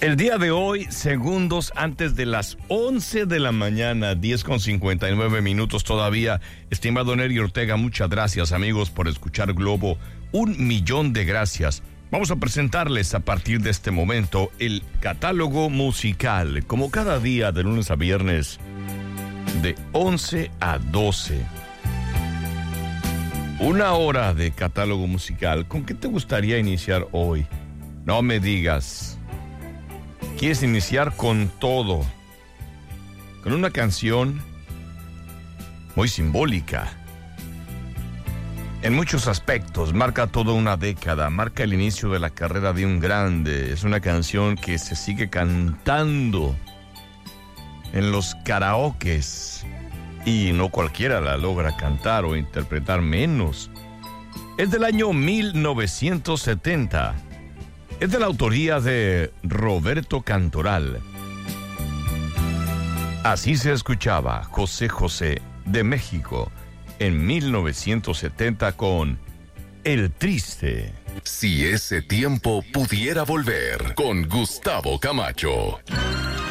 El día de hoy, segundos antes de las 11 de la mañana, 10:59 todavía. Estimado Neri Ortega, muchas gracias, amigos, por escuchar Globo. 1,000,000 de gracias. Vamos a presentarles a partir de este momento el catálogo musical, como cada día de lunes a viernes, de 11 a 12. Una hora de catálogo musical. ¿Con qué te gustaría iniciar hoy? No me digas. ¿Quieres iniciar con todo? Con una canción muy simbólica. En muchos aspectos, marca toda una década, marca el inicio de la carrera de un grande. Es una canción que se sigue cantando en los karaokes y no cualquiera la logra cantar o interpretar, menos. Es del año 1970. Es de la autoría de Roberto Cantoral. Así se escuchaba José José de México en 1970 con El Triste. Si ese tiempo pudiera volver, con Gustavo Camacho.